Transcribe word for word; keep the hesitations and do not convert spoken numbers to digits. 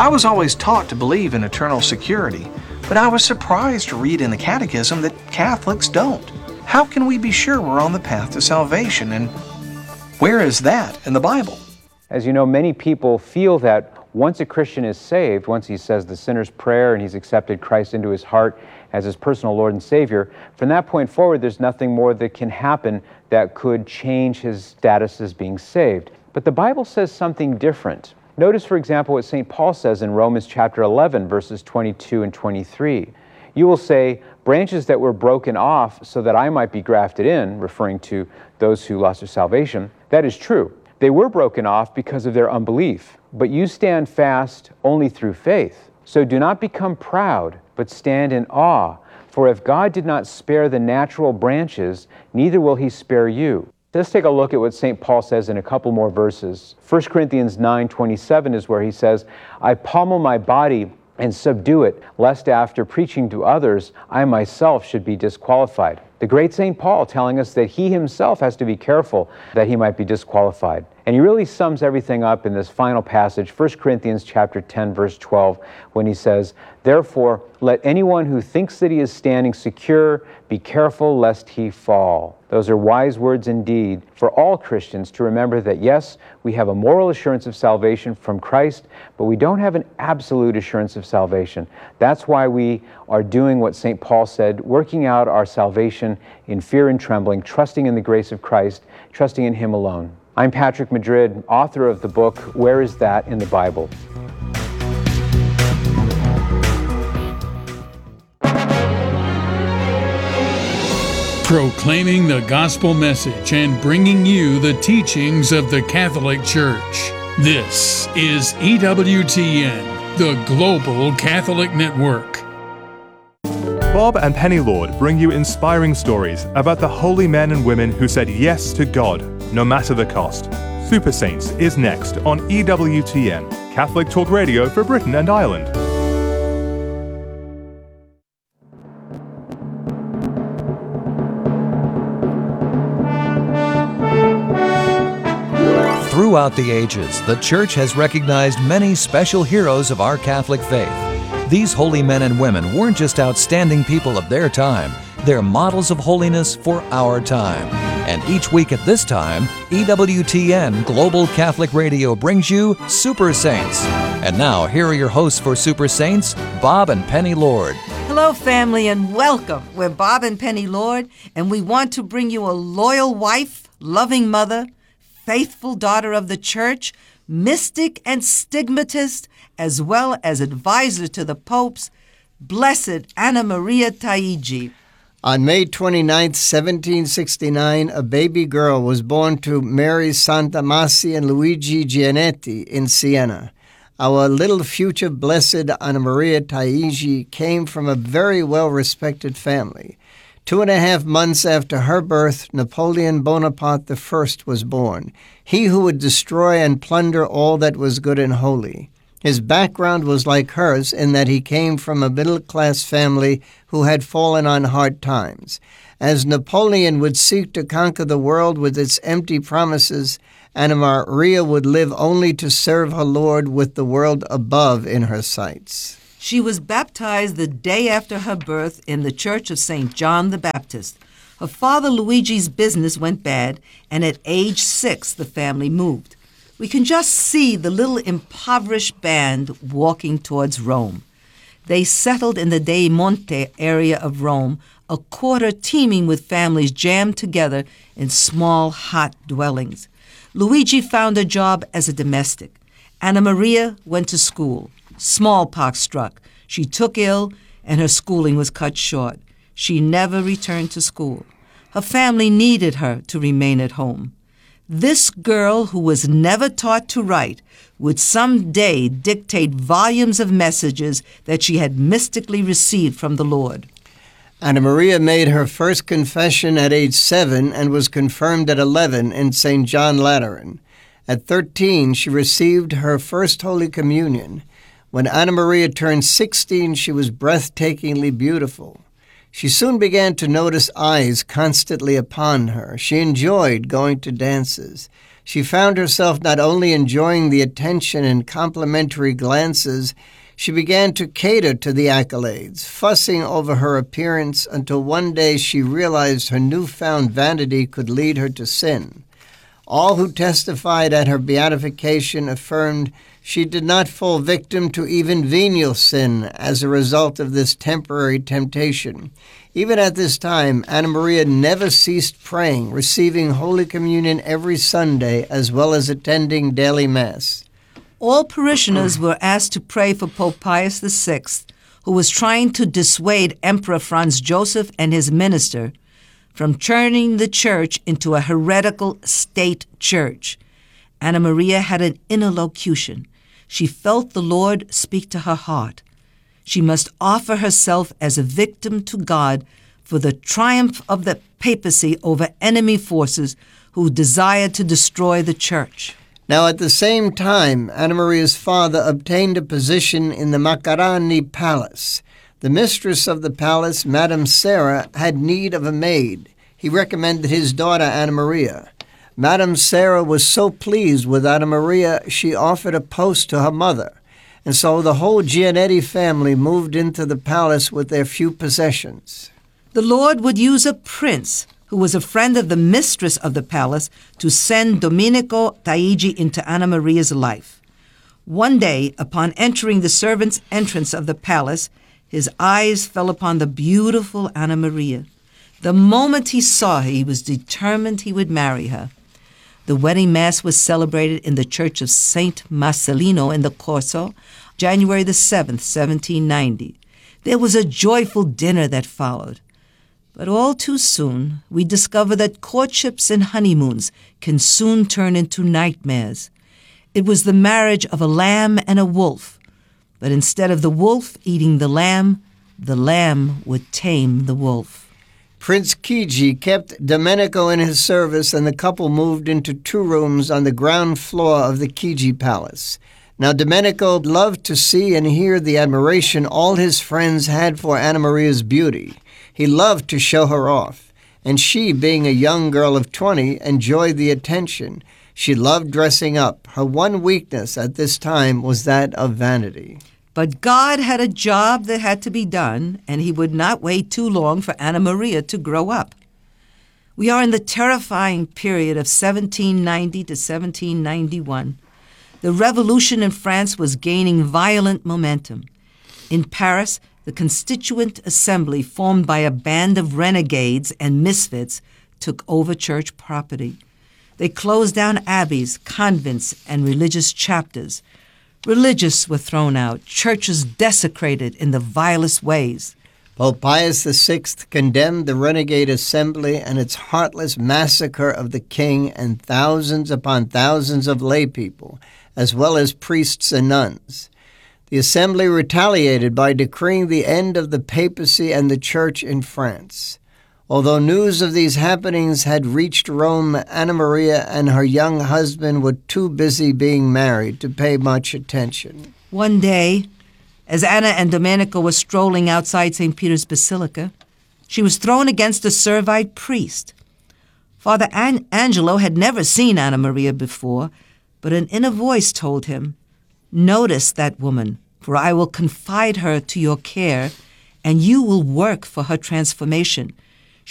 I was always taught to believe in eternal security, but I was surprised to read in the Catechism that Catholics don't. How can we be sure we're on the path to salvation, and where is that in the Bible? As you know, many people feel that once a Christian is saved, once he says the sinner's prayer and he's accepted Christ into his heart as his personal Lord and Savior, from that point forward, there's nothing more that can happen that could change his status as being saved. But the Bible says something different. Notice, for example, what Saint Paul says in Romans chapter eleven, verses twenty-two and twenty-three. You will say, branches that were broken off so that I might be grafted in, referring to those who lost their salvation. That is true. They were broken off because of their unbelief, but you stand fast only through faith. So do not become proud, but stand in awe. For if God did not spare the natural branches, neither will he spare you. Let's take a look at what Saint Paul says in a couple more verses. First Corinthians nine twenty-seven is where he says, I pummel my body and subdue it, lest after preaching to others, I myself should be disqualified. The great Saint Paul telling us that he himself has to be careful that he might be disqualified. And he really sums everything up in this final passage, First Corinthians chapter ten, verse twelve, when he says, Therefore, let anyone who thinks that he is standing secure be careful lest he fall. Those are wise words indeed for all Christians to remember that, yes, we have a moral assurance of salvation from Christ, but we don't have an absolute assurance of salvation. That's why we are doing what Saint Paul said, working out our salvation in fear and trembling, trusting in the grace of Christ, trusting in him alone. I'm Patrick Madrid, author of the book, Where Is That in the Bible? Proclaiming the gospel message and bringing you the teachings of the Catholic Church. This is E W T N, the Global Catholic Network. Bob and Penny Lord bring you inspiring stories about the holy men and women who said yes to God, no matter the cost. Super Saints is next on E W T N, Catholic Talk Radio for Britain and Ireland. Throughout the ages, the Church has recognized many special heroes of our Catholic faith. These holy men and women weren't just outstanding people of their time, they're models of holiness for our time. And each week at this time, E W T N Global Catholic Radio brings you Super Saints. And now, here are your hosts for Super Saints, Bob and Penny Lord. Hello, family, and welcome. We're Bob and Penny Lord, and we want to bring you a loyal wife, loving mother, faithful daughter of the Church, mystic and stigmatist, as well as advisor to the popes, Blessed Anna Maria Taigi. On May twenty-ninth, seventeen sixty-nine, a baby girl was born to Mary Santa Massi and Luigi Gianetti in Siena. Our little future Blessed Anna Maria Taigi came from a very well-respected family. Two and a half months after her birth, Napoleon Bonaparte the First was born, he who would destroy and plunder all that was good and holy. His background was like hers in that he came from a middle-class family who had fallen on hard times. As Napoleon would seek to conquer the world with its empty promises, Anna Maria would live only to serve her Lord with the world above in her sights. She was baptized the day after her birth in the Church of Saint John the Baptist. Her father Luigi's business went bad, and at age six the family moved. We can just see the little impoverished band walking towards Rome. They settled in the Dei Monte area of Rome, a quarter teeming with families jammed together in small, hot dwellings. Luigi found a job as a domestic. Anna Maria went to school. Smallpox struck. She took ill, and her schooling was cut short. She never returned to school. Her family needed her to remain at home. This girl, who was never taught to write, would someday dictate volumes of messages that she had mystically received from the Lord. Anna Maria made her first confession at age seven and was confirmed at eleven in Saint John Lateran. At thirteen, she received her first Holy Communion. When Anna Maria turned sixteen, she was breathtakingly beautiful. She soon began to notice eyes constantly upon her. She enjoyed going to dances. She found herself not only enjoying the attention and complimentary glances, she began to cater to the accolades, fussing over her appearance until one day she realized her newfound vanity could lead her to sin. All who testified at her beatification affirmed she did not fall victim to even venial sin as a result of this temporary temptation. Even at this time, Anna Maria never ceased praying, receiving Holy Communion every Sunday, as well as attending daily Mass. All parishioners were asked to pray for Pope Pius the Sixth, who was trying to dissuade Emperor Franz Joseph and his minister from turning the church into a heretical state church. Anna Maria had an interlocution. She felt the Lord speak to her heart. She must offer herself as a victim to God for the triumph of the papacy over enemy forces who desired to destroy the church. Now, at the same time, Anna Maria's father obtained a position in the Macarani Palace. The mistress of the palace, Madame Sarah, had need of a maid. He recommended his daughter, Anna Maria. Madame Sarah was so pleased with Anna Maria, she offered a post to her mother. And so the whole Gianetti family moved into the palace with their few possessions. The Lord would use a prince who was a friend of the mistress of the palace to send Domenico Taigi into Anna Maria's life. One day, upon entering the servants' entrance of the palace, his eyes fell upon the beautiful Anna Maria. The moment he saw her, he was determined he would marry her. The wedding mass was celebrated in the church of Saint Marcellino in the Corso, January the seventh, seventeen ninety. There was a joyful dinner that followed. But all too soon, we discover that courtships and honeymoons can soon turn into nightmares. It was the marriage of a lamb and a wolf. But instead of the wolf eating the lamb, the lamb would tame the wolf. Prince Chigi kept Domenico in his service, and the couple moved into two rooms on the ground floor of the Chigi Palace. Now, Domenico loved to see and hear the admiration all his friends had for Anna Maria's beauty. He loved to show her off, and she, being a young girl of twenty, enjoyed the attention. She loved dressing up. Her one weakness at this time was that of vanity. But God had a job that had to be done, and he would not wait too long for Anna Maria to grow up. We are in the terrifying period of seventeen ninety to seventeen ninety-one. The revolution in France was gaining violent momentum. In Paris, the Constituent Assembly, formed by a band of renegades and misfits, took over church property. They closed down abbeys, convents, and religious chapters. Religious were thrown out, churches desecrated in the vilest ways. Pope Pius the Sixth condemned the renegade assembly and its heartless massacre of the king and thousands upon thousands of lay people, as well as priests and nuns. The assembly retaliated by decreeing the end of the papacy and the church in France. Although news of these happenings had reached Rome, Anna Maria and her young husband were too busy being married to pay much attention. One day, as Anna and Domenico were strolling outside Saint Peter's Basilica, she was thrown against a Servite priest. Father An- Angelo had never seen Anna Maria before, but an inner voice told him, "Notice that woman, for I will confide her to your care, and you will work for her transformation.